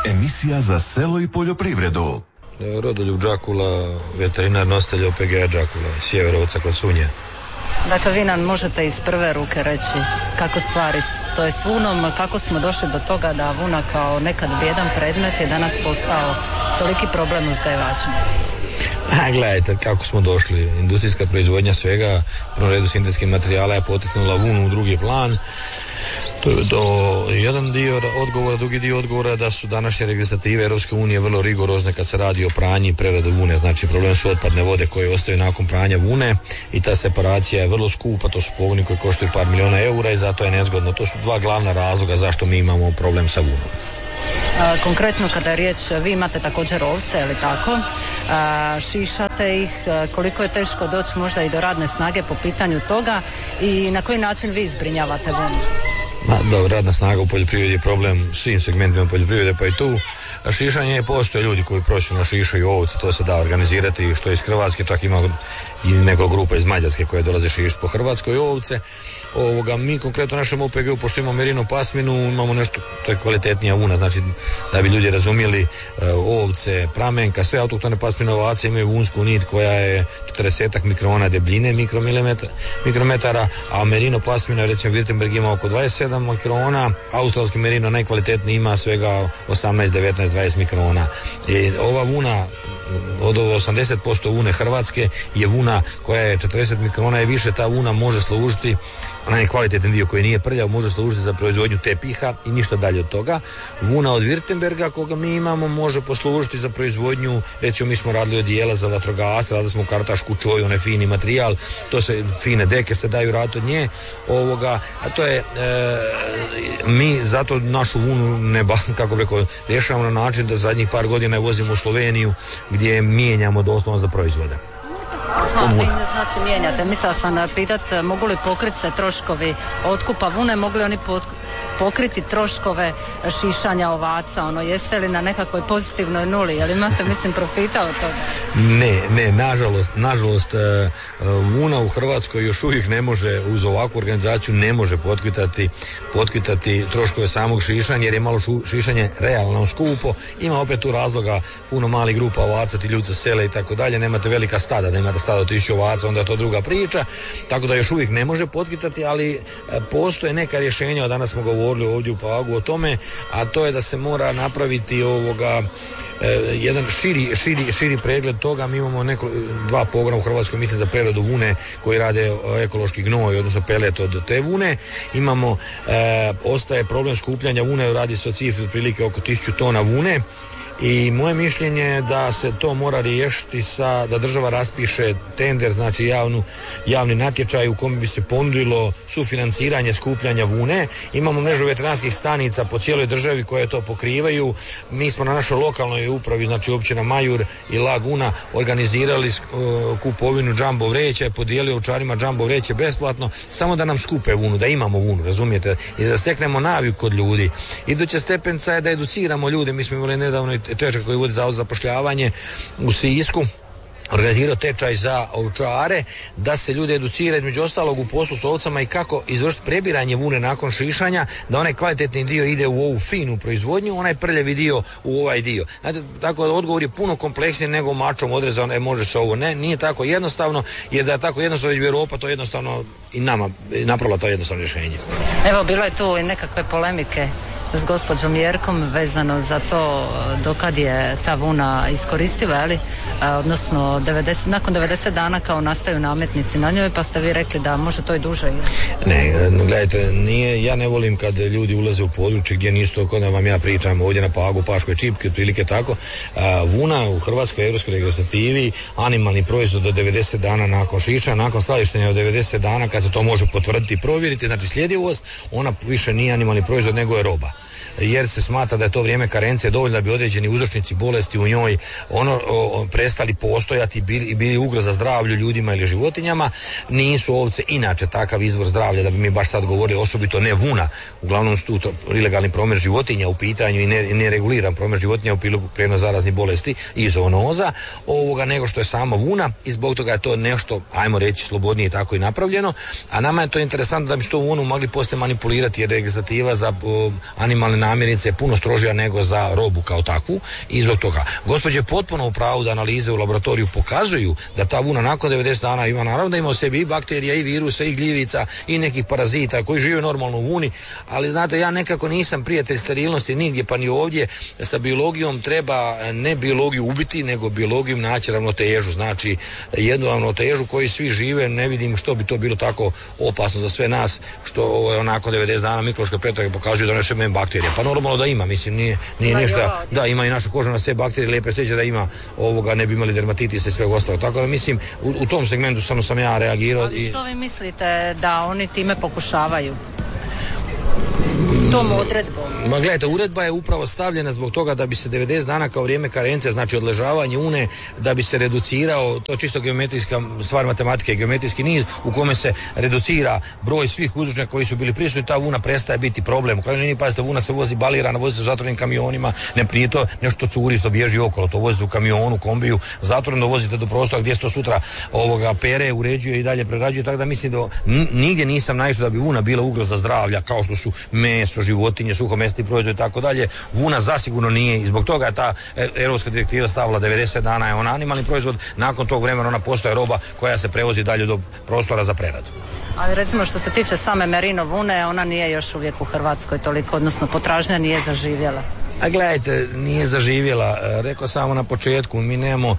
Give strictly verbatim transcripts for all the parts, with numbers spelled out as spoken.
Emisija za selo i poljoprivredu. Rodoljub Đakula, veterinar nositelj O P G-a Đakula, Sjeverovca kod Sunje. Dakle, vi nam možete iz prve ruke reći kako stvari stoje s vunom, kako smo došli do toga da vuna kao nekad vrijedan predmet je danas postao toliki problem uzgajivačima. A, gledajte kako smo došli. Industrijska proizvodnja svega, u prvom redu sintetskih materijala je potisnula vunu u drugi plan. To je do jedan dio odgovora, drugi dio odgovora da su današnje legislative Europske unije vrlo rigorozne kad se radi o pranji i preradi vune. Znači problem su otpadne vode koje ostaju nakon pranja vune i ta separacija je vrlo skupa, to su pogoni koji koštaju par miliona eura i zato je nezgodno. To su dva glavna razloga zašto mi imamo problem sa vunom. A, konkretno kada je riječ, vi imate također ovce, je li tako? A, šišate ih, a, koliko je teško doći možda i do radne snage po pitanju toga i na koji način vi zbrinjavate vunu? Ma, dobro, radna snaga u poljoprivredi je problem svim segmentima poljoprivrede, pa i tu. A šišanje je, postoje ljudi koji profesionalno šišaju ovce, to se da organizirati, što iz Hrvatske, čak ima i neko grupa iz Mađarske koje dolaze šišiti po Hrvatskoj ovce. Ovoga, mi konkretno našem O P G-u, pošto imamo merino pasminu, imamo nešto, to je kvalitetnija vuna, znači da bi ljudi razumjeli, ovce, pramenka, sve autohtone pasmine ovace imaju vunsku nit koja je četrdeset mikrona debljine, mikrometara, mikrometara, a merino pasmina, recimo Württemberg ima oko dvadeset sedam mikrona, australski merino najkvalitetniji ima svega osamnaest, devetnaest, dvadeset mikrona. I ova vuna od osamdeset posto vune Hrvatske je vuna koja je četrdeset mikrona i više. Ta vuna može služiti, onaj kvalitetan dio koji nije prljav, može služiti za proizvodnju tepiha i ništa dalje od toga. Vuna od Württemberga koga mi imamo može poslužiti za proizvodnju, recimo mi smo radili odijela za vatrogasce, radili smo kartašku čoju, onaj fini materijal, to se, fine deke se daju raditi od nje, ovoga, a to je, e, mi zato našu vunu ne, kako bi rekao, rješavamo na način da zadnjih par godina je vozimo u Sloveniju gdje mijenjamo doslovno za proizvode. Aha, vi znači mijenjate. Mislila sam da pitat mogu li pokriti se troškovi otkupa vune, mogu li oni pokriti troškove šišanja ovaca, ono, jeste li na nekakvoj pozitivnoj nuli, jel imate, mislim, profita od toga? Ne, ne, nažalost, nažalost, vuna u Hrvatskoj još uvijek ne može, uz ovakvu organizaciju, ne može potkritati, potkritati troškove samog šišanja, jer je malo šu, šišanje realno skupo. Ima opet tu razloga, puno malih grupa ovaca, ti ljudi se sele i tako dalje, nemate velika stada, da imate stada od tisuću ovaca, onda je to druga priča, tako da još uvijek ne može potkritati, ali postoje neka rješenja, danas smo govorili ovdje u Pagu o tome, a to je da se mora napraviti ovoga e, jedan širi, širi, širi pregled toga. Mi imamo neko, dva pogona u Hrvatskoj, mislim, za preradu vune koji rade ekološki gnoj, odnosno pelet od te vune. Imamo, e, ostaje problem skupljanja vune, radi se o cifri otprilike oko tisuću tona vune. I moje mišljenje je da se to mora riješiti sa, da država raspiše tender, znači javnu, javni natječaj u kojem bi se ponudilo sufinanciranje skupljanja vune. Imamo mrežu veterinarskih stanica po cijeloj državi koje to pokrivaju. Mi smo na našoj lokalnoj upravi, znači općina Majur i Laguna, organizirali uh, kupovinu džambo vreća i podijelili ovčarima džambo vreće besplatno, samo da nam skupe vunu, da imamo vunu, razumijete, i da steknemo naviku kod ljudi. Iduća stepenca je da educiramo ljude. Mi smo imali nedavno tečaj koji vodi Zavod za zapošljavanje u Sisku, organizirao tečaj za ovčare, da se ljudi educiraju između ostalog u poslu s ovcama i kako izvršiti prebiranje vune nakon šišanja, da onaj kvalitetni dio ide u ovu finu proizvodnju, onaj prljavi dio u ovaj dio. Znate, tako da odgovor je puno kompleksniji nego mačom odrezan, e može se ovo, ne, nije tako jednostavno, jer da je tako jednostavno već bi Europa to jednostavno i nama napravila to jednostavno rješenje. Evo, bilo je tu i nekakve polemike s gospođom Jerkom vezano za to dokad je ta vuna iskoristiva, ali odnosno devedeset, nakon devedeset dana kao nastaju nametnici na njoj, pa ste vi rekli da može to i duže. Ne, gledajte, nije, ja ne volim kad ljudi ulaze u područje gdje nisu to, kada vam ja pričam ovdje na Pagu, Paškoj čipki, otprilike tako. A, vuna u Hrvatskoj europskoj legislativi, animalni proizvod do devedeset dana nakon šiša, nakon skladištenja od devedeset dana, kad se to može potvrditi i provjeriti, znači sljedivost, ona više nije animalni proizvod nego je roba. Jer se smatra da je to vrijeme karencije dovoljno da bi određeni uzročnici bolesti u njoj ono o, prestali postojati i bili, bili ugroza zdravlju ljudima ili životinjama. Nisu ovce inače takav izvor zdravlja da bi mi baš sad govorili, osobito ne vuna, uglavnom su tu ilegalni promet životinja u pitanju i nereguliran ne promet životinja u pilu prijenos zaraznih bolesti i zoonoza, ovoga, nego što je sama vuna, i zbog toga je to nešto, ajmo reći, slobodnije tako i napravljeno. A nama je to interesantno da bi s to vunu mogli poslije manipulirati, jer legislativa za o, animalni minimalne namirnice puno strožija nego za robu kao takvu i zbog toga. Gospođe je potpuno u pravu da analize u laboratoriju pokazuju da ta vuna nakon devedeset dana ima, naravno da ima u sebi i bakterija i virusa i gljivica i nekih parazita koji žive normalno u vuni, ali znate, ja nekako nisam prijatelj sterilnosti nigdje, pa ni ovdje. Sa biologijom treba ne biologiju ubiti, nego biologijom naći ravnotežu, znači jednu ravnotežu koji svi žive. Ne vidim što bi to bilo tako opasno za sve nas, što je onako devedeset dana mikroške pretrage pokazuju da ne sve imaju bakterije. Pa normalno da ima, mislim, nije, nije ništa, da ima i naša koža na sve bakterije, lijepe sreće da ima ovoga, ne bi imali dermatitis i sve ostalo. Tako da mislim, u, u tom segmentu samo sam ja reagirao. Ali što vi mislite da oni time pokušavaju? Tom odredbom. Ma gledajte, uredba je upravo stavljena zbog toga da bi se devedeset dana kao vrijeme karencije, znači odležavanje une, da bi se reducirao, to čisto geometrijska stvar matematike, geometrijski niz u kome se reducira broj svih uzročnika koji su bili prisutni, ta vuna prestaje biti problem. U krajnjoj liniji, pazite, vuna se vozi balirana, vozi se u zatvorenim kamionima, ne, nije to nešto curi što bježi okolo, to vozite u kamionu, kombiju, zatvoreno vozite do prostora gdje se to sutra ovoga pere, uređuje i dalje prerađuje, tako da mislim da nigdje nisam naišao da bi vuna bila ugroza zdravlja, kao što su meso, životinje, suhomesni proizvod i tako dalje. Vuna zasigurno nije i zbog toga je ta europska direktiva stavila devedeset dana je on animalni proizvod, nakon tog vremena ona postaje roba koja se prevozi dalje do prostora za preradu. Ali recimo što se tiče same merino vune, ona nije još uvijek u Hrvatskoj toliko, odnosno potražnja nije zaživjela. A gledajte, nije zaživjela. E, rekao samo na početku, mi nemamo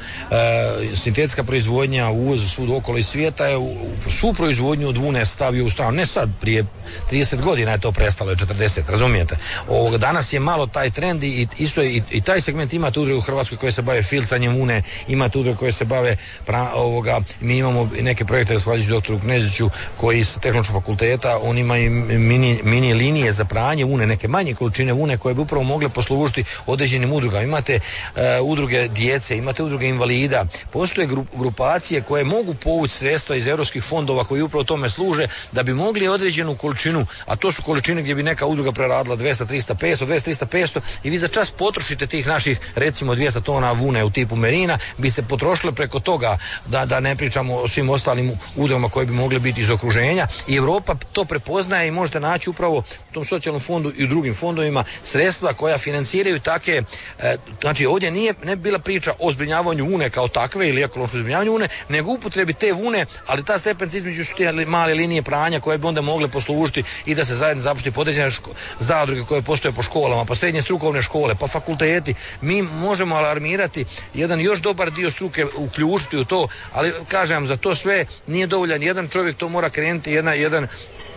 e, sintetska proizvodnja u uvozu svud okolo iz svijeta je u, u svu proizvodnju od vune stavio u stranu. Ne sad, prije trideset godina je to prestalo, je četrdeset, razumijete? Ovoga, danas je malo taj trend i isto je, i, i taj segment imate udruge u Hrvatskoj koje se bave filcanjem vune, imate udruge koje se bave pra, ovoga, mi imamo neke projekte, zahvaljujući doktoru Kneziću koji sa tehnološkog fakulteta, on ima i mini, mini linije za pranje vune, neke manje količine vune koje bi upravo mogle poslužiti određenim udrugama. Imate uh, udruge djece, imate udruge invalida, postoje grup, grupacije koje mogu povući sredstva iz europskih fondova koji upravo tome služe da bi mogli određenu količinu, a to su količine gdje bi neka udruga preradila dvjesto, tristo, petsto, dvjesto, tristo, petsto i vi za čas potrošite tih naših recimo dvjesto tona vune u tipu merina, bi se potrošile preko toga, da, da ne pričamo o svim ostalim udrugama koje bi mogle biti iz okruženja, i Europa to prepoznaje i možete naći upravo u tom socijalnom fondu i u drugim fondovima sredstva koja financiraju take, e, znači ovdje nije ne bila priča o zbrinjavanju vune kao takve ili ekološkom zbrinjavanju vune, nego upotrebi te vune, ali ta stepenca između su te male linije pranja koje bi onda mogle poslužiti i da se zajedno zapusti podređene ško- zadruge koje postoje po školama, pa srednje strukovne škole, pa fakulteti. Mi možemo alarmirati jedan još dobar dio struke, uključiti u to, ali kažem, za to sve nije dovoljan jedan čovjek, to mora krenuti jedna, jedan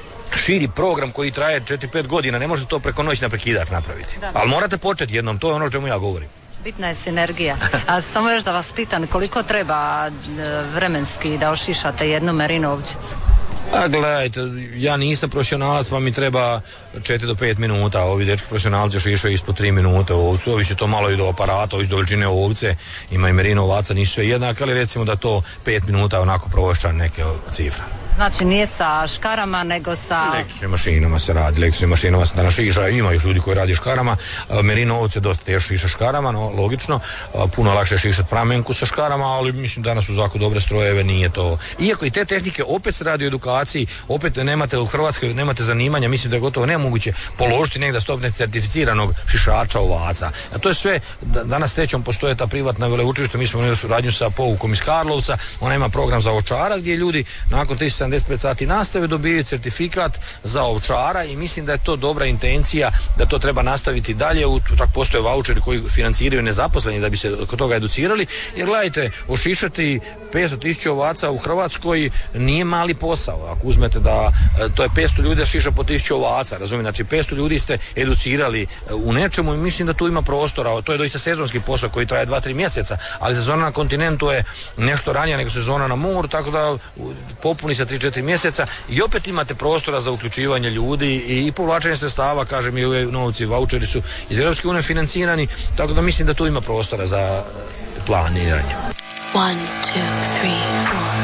širi program koji traje četiri pet godina, ne možete to preko noći na prekidač napraviti. Da. Ali morate početi jednom, to je ono o čemu ja govorim. Bitna je sinergija. A samo još da vas pitam, koliko treba vremenski da ošišate jednu merino ovčicu? A gledajte, ja nisam profesionalac, pa mi treba četiri do pet minuta, ovi dečki profesionalci šišaju ispod tri minute ovcu, ovisi to malo i do aparata, ovisi do veličine ovce, ima i merino ovaca, nisu sve jednake, ali recimo da to pet minuta onako provošća neke cifra. Znači nije sa škarama, nego sa... Električnim mašinama se radi, električnim mašinama se danas šiša, ima još ljudi koji radi škarama, merino ovce dosta teško šiša škarama, no logično, puno lakše šišati pramenku sa škarama, ali mislim danas su jako dobre strojeve, nije to... Iako i te tehnike, opet se radi o edukaciji, opet nemate u Hrvatskoj, nemate zanimanja, mislim da je gotovo nemoguće položiti negdje stopne certificiranog šišača ovaca. A to je sve, danas srećom postoje ta privatna veleučilišta, mi smo imali suradnju sa poukom iz Karlovca, ona ima program za ovčara gdje ljudi nakon tristo sedamdeset pet sati nastave dobijaju certifikat za ovčara i mislim da je to dobra intencija, da to treba nastaviti dalje, čak postoje vaučeri koji financiraju nezaposleni da bi se kod toga educirali, jer gledajte, ošišati petsto tisuća ovaca u Hrvatskoj nije mali posao. Ako uzmete da to je petsto ljudi da šiša po tisuću ovaca, razumijem, znači petsto ljudi ste educirali u nečemu i mislim da tu ima prostora. To je doista sezonski posao koji traje dva tri mjeseca, ali sezona na kontinentu je nešto ranije nego sezona na moru, tako da popuni se tri četiri mjeseca i opet imate prostora za uključivanje ljudi i, i povlačenje sredstava, kažem, i ove novci vaučeri su iz Europske unije financirani, tako da mislim da tu ima prostora za planiranje. One, two, three, four.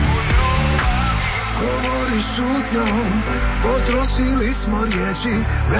Govori šutnjom, potrošili smo riječi.